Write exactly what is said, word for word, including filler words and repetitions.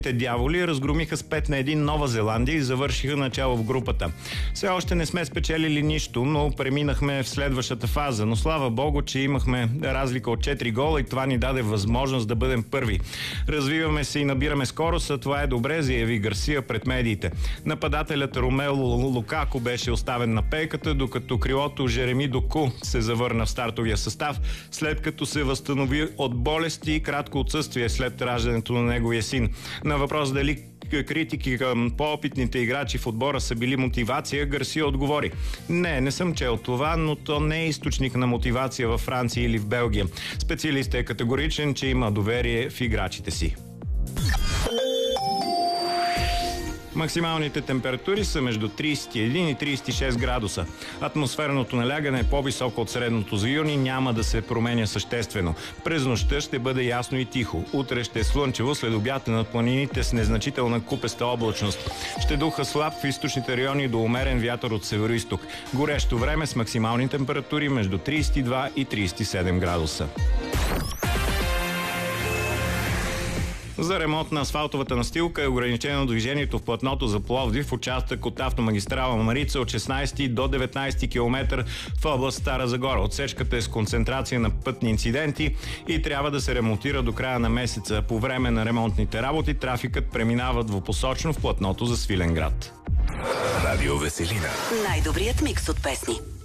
Те дяволи разгромиха с пет на едно Нова Зеландия и завършиха начало в групата. Все още не сме спечелили нищо, но преминахме в следващата фаза. Но слава Богу, че имахме разлика от четири гола и това ни даде възможност да бъдем първи. Развиваме се и набираме скорост, а това е добре, заяви Гарсия пред медиите. Нападателят Ромело Лукако беше оставен на пейката, докато крилото Жереми Доку се завърна в стартовия състав, след като се възстанови от болести и кратко отсъствие след раждането на неговия син. На въпрос дали критики към по-опитните играчи в отбора са били мотивация, Гарсия отговори: Не, не съм чел това, но то не е източник на мотивация във Франция или в Белгия. Специалистът е категоричен, че има доверие в играчите си. Максималните температури са между тридесет и един и тридесет и шест градуса. Атмосферното налягане е по-високо от средното за юни, няма да се променя съществено. През нощта ще бъде ясно и тихо. Утре ще е слънчево, след обята над планините с незначителна купеста облачност. Ще духа слаб в източните райони до умерен вятър от североизток. Горещо време с максимални температури между тридесет и два и тридесет и седем градуса. За ремонт на асфалтовата настилка е ограничено движението в платното за Пловдив в участък от автомагистрала Марица от шестнадесети до деветнадесети километър в област Стара Загора. Отсечката е с концентрация на пътни инциденти и трябва да се ремонтира до края на месеца. По време на ремонтните работи трафикът преминава двупосочно в платното за Свиленград. Радио Веселина. Най-добрият микс от песни.